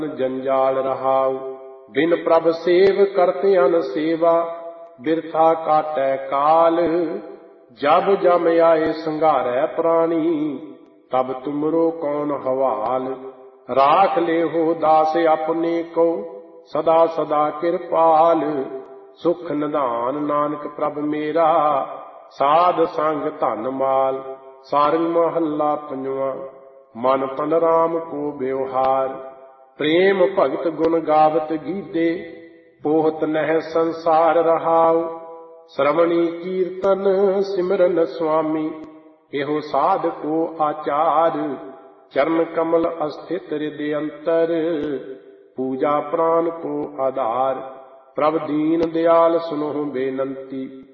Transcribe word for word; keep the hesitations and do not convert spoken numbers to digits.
जंजाल रहाऊ। बिन प्रभ सेव करते अन सेवा, बिरथा काटै काल। जब जम आए संघारै प्राणी, तब तुमरो कौन हवाल। राख ले हो दास अपने को, सदा सदा कृपाल। सुख निधान नानक प्रभ मेरा, साध संग धन माल। सारंग महला पंजवा। मन तन राम को व्यवहार। प्रेम भगत गुण गावत गीते, पोहत नह संसार रहाऊ। श्रवणी कीर्तन सिमरन स्वामी, एहो साध को आचार। चरण कमल अस्थित हृदय अंतर, पूजा प्राण को आधार। प्रभ दीन दयाल सुनो बेनंती,